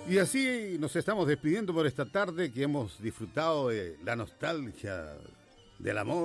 Y así nos estamos despidiendo por esta tarde que hemos disfrutado de la nostalgia del amor.